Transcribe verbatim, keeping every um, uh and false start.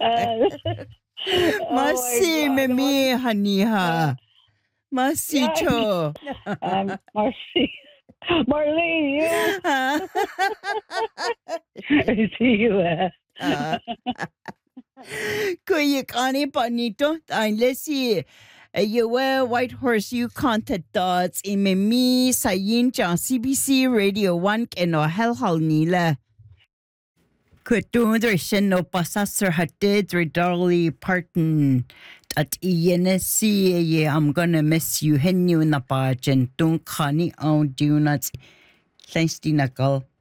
oh Merci, my God. Mimi, honey, ha. Merci, Yeah. Cho. Um, Marcy. Marlene, you. I see you. Uh. Kuya Kani Panito, I'm Leslie. You wear White Horse, you contact dots in Mimi, Sayin John, C B C Radio one, and or Hell Hall Nila. Could do the shin no passer had did Dolly Parton at Ianesi. Yeah, I'm gonna miss you. Hen you in the barge and don't conny on do not. Thanks, Dinakal.